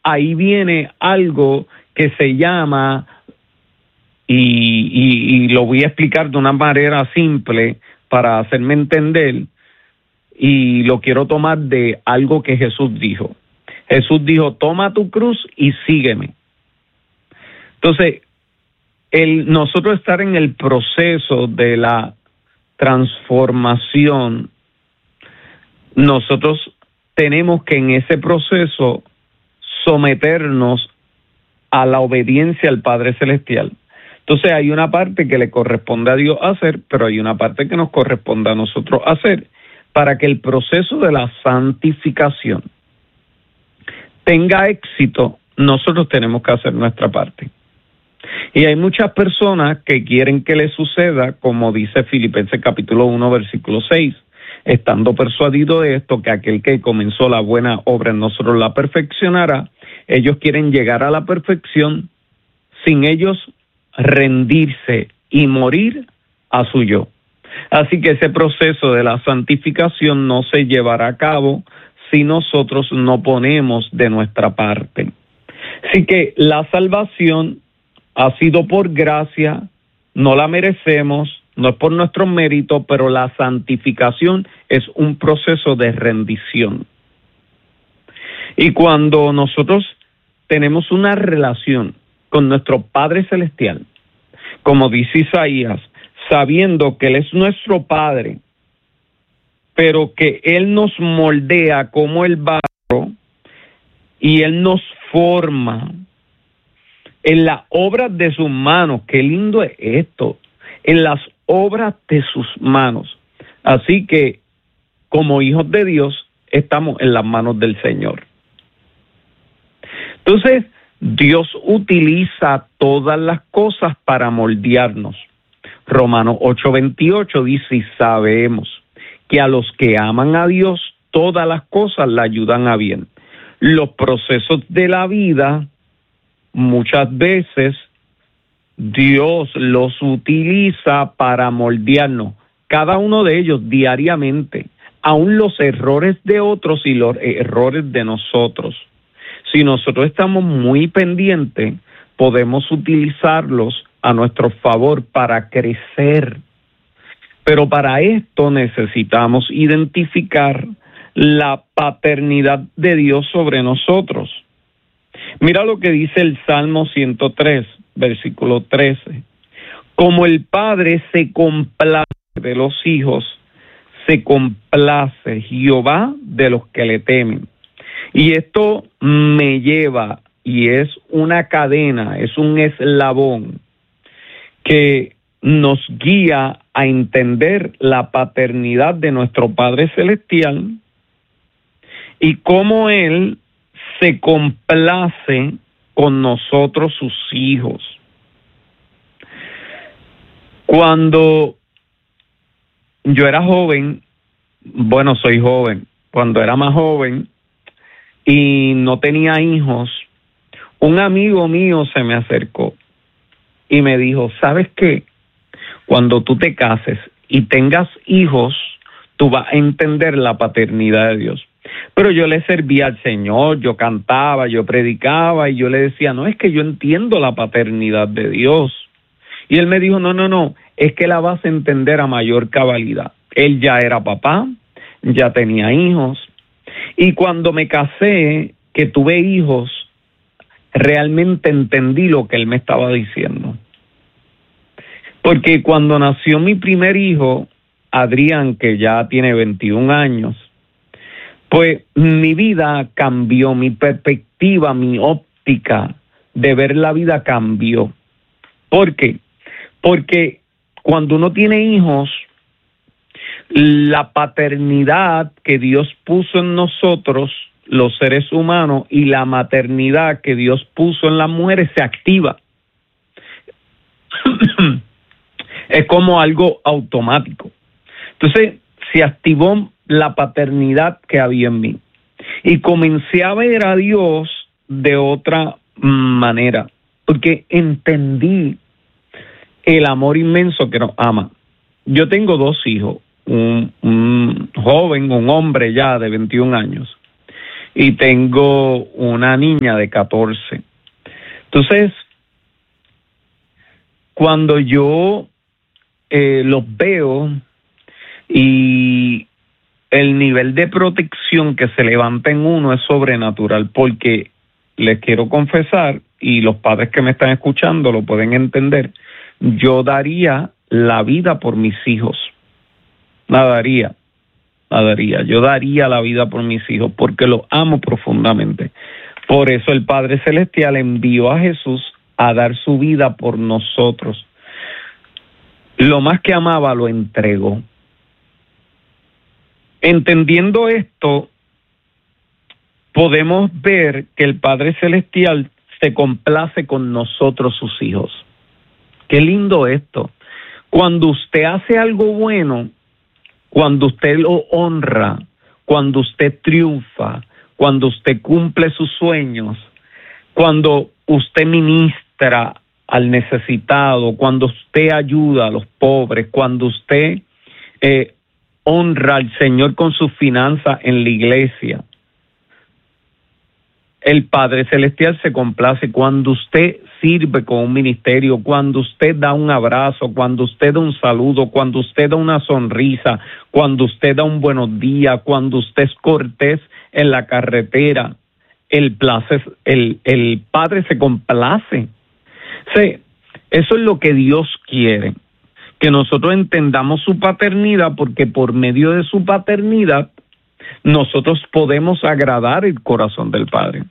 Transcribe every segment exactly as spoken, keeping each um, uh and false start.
ahí viene algo que se llama, y, y, y lo voy a explicar de una manera simple para hacerme entender, y lo quiero tomar de algo que Jesús dijo. Jesús dijo, toma tu cruz y sígueme. Entonces, el nosotros estar en el proceso de la transformación, nosotros tenemos que en ese proceso someternos a la obediencia al Padre Celestial. Entonces hay una parte que le corresponde a Dios hacer, pero hay una parte que nos corresponde a nosotros hacer. Para que el proceso de la santificación tenga éxito, nosotros tenemos que hacer nuestra parte. Y hay muchas personas que quieren que le suceda, como dice Filipenses capítulo uno, versículo seis, estando persuadido de esto, que aquel que comenzó la buena obra en nosotros la perfeccionará. Ellos quieren llegar a la perfección sin ellos rendirse y morir a su yo. Así que ese proceso de la santificación no se llevará a cabo si nosotros no ponemos de nuestra parte. Así que la salvación ha sido por gracia, no la merecemos, no es por nuestro mérito, pero la santificación es un proceso de rendición. Y cuando nosotros tenemos una relación con nuestro Padre Celestial, como dice Isaías, sabiendo que Él es nuestro Padre, pero que Él nos moldea como el barro y Él nos forma en las obras de sus manos. Qué lindo es esto, en las obras de sus manos. Así que, como hijos de Dios, estamos en las manos del Señor. Entonces, Dios utiliza todas las cosas para moldearnos. Romanos ocho veintiocho dice, y sabemos que a los que aman a Dios, todas las cosas le ayudan a bien. Los procesos de la vida, muchas veces, Dios los utiliza para moldearnos, cada uno de ellos diariamente, aun los errores de otros y los errores de nosotros. Si nosotros estamos muy pendientes, podemos utilizarlos a nuestro favor para crecer. Pero para esto necesitamos identificar la paternidad de Dios sobre nosotros. Mira lo que dice el Salmo ciento tres, versículo trece. Como el Padre se complace de los hijos, se complace Jehová de los que le temen. Y esto me lleva, y es una cadena, es un eslabón que nos guía a entender la paternidad de nuestro Padre Celestial y cómo Él se complace con nosotros, sus hijos. Cuando yo era joven, bueno, soy joven, cuando era más joven y no tenía hijos, un amigo mío se me acercó y me dijo, ¿sabes qué? Cuando tú te cases y tengas hijos, tú vas a entender la paternidad de Dios. Pero yo le servía al Señor, yo cantaba, yo predicaba y yo le decía, no, es que yo entiendo la paternidad de Dios. Y él me dijo, no, no, no, es que la vas a entender a mayor cabalidad. Él ya era papá, ya tenía hijos. Y cuando me casé, que tuve hijos, realmente entendí lo que él me estaba diciendo. Porque cuando nació mi primer hijo, Adrián, que ya tiene veintiún años, pues mi vida cambió, mi perspectiva, mi óptica de ver la vida cambió. ¿Por qué? Porque cuando uno tiene hijos, la paternidad que Dios puso en nosotros, los seres humanos, y la maternidad que Dios puso en las mujeres se activa. Es como algo automático. Entonces, se activó la paternidad que había en mí. Y comencé a ver a Dios de otra manera, porque entendí el amor inmenso que nos ama. Yo tengo dos hijos, un, un joven, un hombre ya de veintiún años, y tengo una niña de catorce. Entonces, cuando yo eh, los veo y el nivel de protección que se levanta en uno es sobrenatural, porque les quiero confesar, y los padres que me están escuchando lo pueden entender, yo daría la vida por mis hijos. La daría, la daría. Yo daría la vida por mis hijos porque los amo profundamente. Por eso el Padre Celestial envió a Jesús a dar su vida por nosotros. Lo más que amaba lo entregó. Entendiendo esto, podemos ver que el Padre Celestial se complace con nosotros, sus hijos. Qué lindo esto. Cuando usted hace algo bueno, cuando usted lo honra, cuando usted triunfa, cuando usted cumple sus sueños, cuando usted ministra al necesitado, cuando usted ayuda a los pobres, cuando usted eh, honra al Señor con sus finanzas en la iglesia, el Padre Celestial se complace cuando usted sirve con un ministerio, cuando usted da un abrazo, cuando usted da un saludo, cuando usted da una sonrisa, cuando usted da un buenos días, cuando usted es cortés en la carretera. El, place, el, el Padre se complace. Sí, eso es lo que Dios quiere, que nosotros entendamos su paternidad, porque por medio de su paternidad nosotros podemos agradar el corazón del Padre.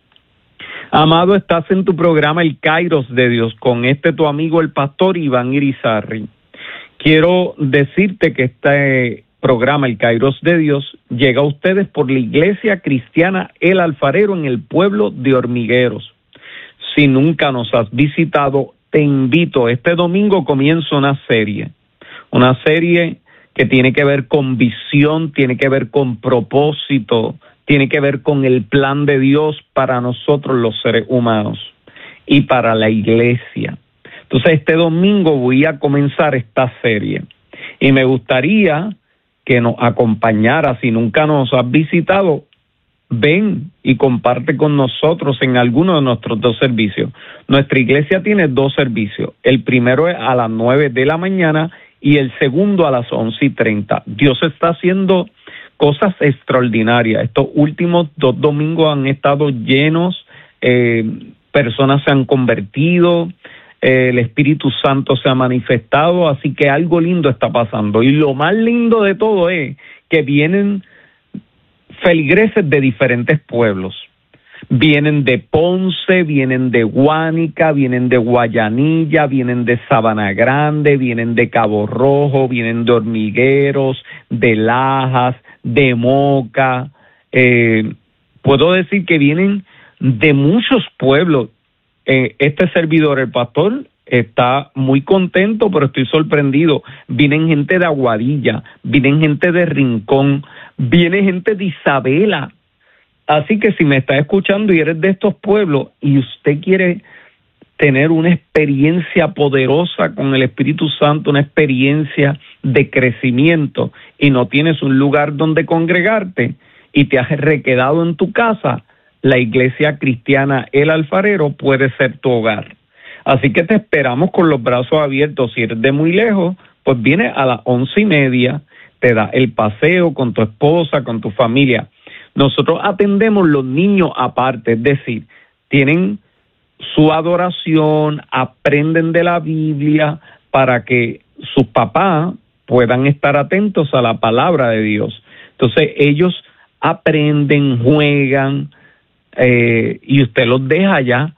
Amado, estás en tu programa El Kairos de Dios, con este tu amigo el pastor Iván Irizarry. Quiero decirte que este programa El Kairos de Dios llega a ustedes por la Iglesia Cristiana El Alfarero en el pueblo de Hormigueros. Si nunca nos has visitado, te invito. Este domingo comienza una serie, una serie que tiene que ver con visión, tiene que ver con propósito, tiene que ver con el plan de Dios para nosotros los seres humanos y para la iglesia. Entonces este domingo voy a comenzar esta serie y me gustaría que nos acompañara. Si nunca nos has visitado, ven y comparte con nosotros en alguno de nuestros dos servicios. Nuestra iglesia tiene dos servicios. El primero es a las nueve de la mañana y el segundo a las once y treinta. Dios está haciendo cosas extraordinarias. Estos últimos dos domingos han estado llenos, eh, personas se han convertido, eh, el Espíritu Santo se ha manifestado, así que algo lindo está pasando. Y lo más lindo de todo es que vienen feligreses de diferentes pueblos. Vienen de Ponce, vienen de Guánica, vienen de Guayanilla, vienen de Sabana Grande, vienen de Cabo Rojo, vienen de Hormigueros, de Lajas, de Moca. Eh, puedo decir que vienen de muchos pueblos. Eh, este servidor, el pastor, está muy contento, pero estoy sorprendido. Vienen gente de Aguadilla, vienen gente de Rincón, viene gente de Isabela. Así que si me está escuchando y eres de estos pueblos y usted quiere tener una experiencia poderosa con el Espíritu Santo, una experiencia de crecimiento, y no tienes un lugar donde congregarte y te has requedado en tu casa, la Iglesia Cristiana El Alfarero puede ser tu hogar. Así que te esperamos con los brazos abiertos. Si eres de muy lejos, pues viene a las once y media, te da el paseo con tu esposa, con tu familia. Nosotros atendemos los niños aparte, es decir, tienen su adoración, aprenden de la Biblia para que sus papás puedan estar atentos a la palabra de Dios. Entonces ellos aprenden, juegan, eh, y usted los deja allá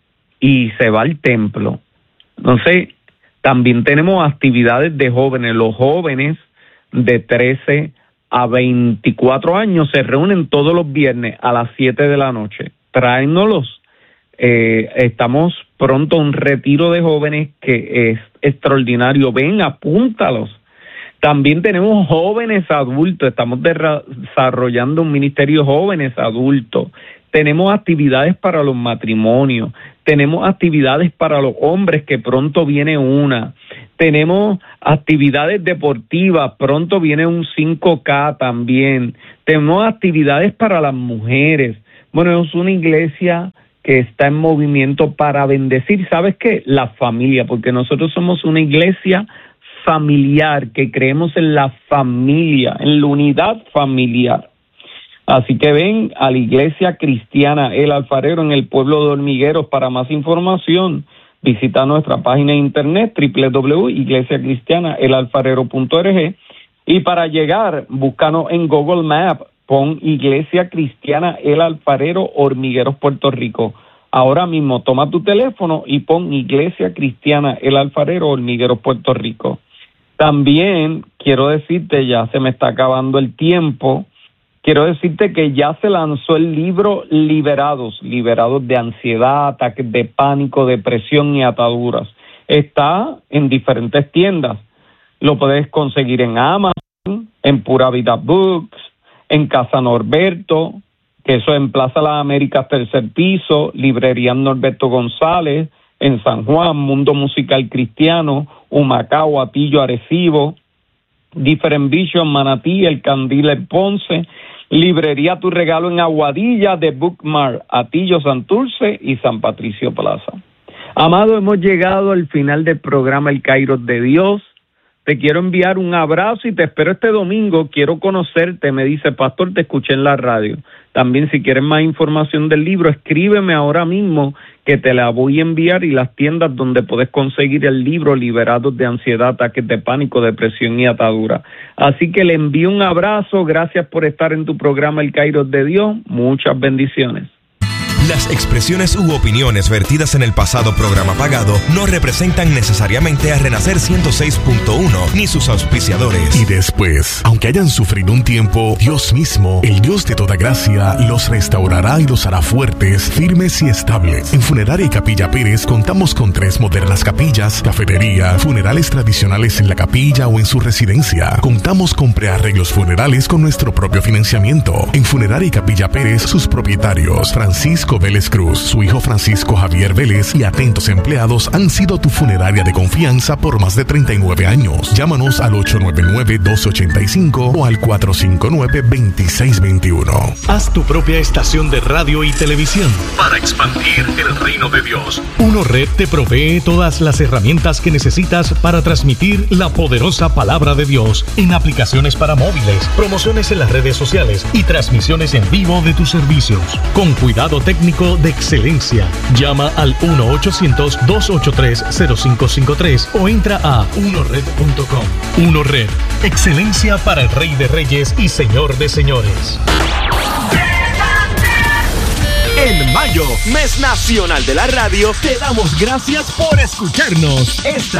y se va al templo. Entonces también tenemos actividades de jóvenes. Los jóvenes de trece a veinticuatro años se reúnen todos los viernes a las siete de la noche. Tráennos. Eh, estamos pronto a un retiro de jóvenes que es extraordinario. Ven, apúntalos. También tenemos jóvenes adultos. Estamos desarrollando un ministerio de jóvenes adultos. Tenemos actividades para los matrimonios. tenemos actividades para los hombres, que pronto viene una, tenemos actividades deportivas, pronto viene un cinco K también, tenemos actividades para las mujeres. Bueno, es una iglesia que está en movimiento para bendecir, ¿sabes qué? La familia, porque nosotros somos una iglesia familiar, que creemos en la familia, en la unidad familiar. Así que ven a la Iglesia Cristiana El Alfarero en el pueblo de Hormigueros. Para más información, visita nuestra página de internet doble u doble u doble u punto iglesia cristiana el alfarero punto org, y para llegar, búscanos en Google Maps, pon Iglesia Cristiana El Alfarero, Hormigueros, Puerto Rico. Ahora mismo toma tu teléfono y pon Iglesia Cristiana El Alfarero, Hormigueros, Puerto Rico. También quiero decirte, ya se me está acabando el tiempo, quiero decirte que ya se lanzó el libro Liberados, Liberados de ansiedad, ataques de pánico, depresión y ataduras. Está en diferentes tiendas. Lo puedes conseguir en Amazon, en Pura Vida Books, en Casa Norberto, que eso en Plaza Las Américas, tercer piso, Librería Norberto González, en San Juan, Mundo Musical Cristiano, Humacao, Atillo, Arecibo, Different Vision, Manatí, El Candil, en Ponce, Librería Tu Regalo en Aguadilla, de Bookmark, Atillo, Santurce y San Patricio Plaza. Amado, hemos llegado al final del programa El Kairos de Dios. Te quiero enviar un abrazo y te espero este domingo. Quiero conocerte, me dice, pastor, te escuché en la radio. También, si quieres más información del libro, escríbeme ahora mismo que te la voy a enviar, y las tiendas donde puedes conseguir el libro Liberados de ansiedad, ataques de pánico, depresión y atadura. Así que le envío un abrazo. Gracias por estar en tu programa El Kairos de Dios. Muchas bendiciones. Las expresiones u opiniones vertidas en el pasado programa pagado no representan necesariamente a Renacer ciento seis punto uno ni sus auspiciadores. Y después, aunque hayan sufrido un tiempo, Dios mismo, el Dios de toda gracia, los restaurará y los hará fuertes, firmes y estables. En Funeraria y Capilla Pérez contamos con tres modernas capillas, cafetería, funerales tradicionales en la capilla o en su residencia. Contamos con prearreglos funerales con nuestro propio financiamiento. En Funeraria y Capilla Pérez, sus propietarios, Francisco Vélez Cruz, su hijo Francisco Javier Vélez y atentos empleados han sido tu funeraria de confianza por más de treinta y nueve años. Llámanos al ocho nueve nueve, dos ocho cinco o al cuatro cinco nueve, dos seis dos uno. Haz tu propia estación de radio y televisión para expandir el reino de Dios. Uno Red te provee todas las herramientas que necesitas para transmitir la poderosa palabra de Dios en aplicaciones para móviles, promociones en las redes sociales y transmisiones en vivo de tus servicios. Con cuidado técnico de excelencia. Llama al uno ochocientos, dos ocho tres, cero cinco cinco tres o entra a uno red punto com. Uno Red, excelencia para el Rey de Reyes y Señor de Señores. En mayo, mes nacional de la radio, te damos gracias por escucharnos. Esta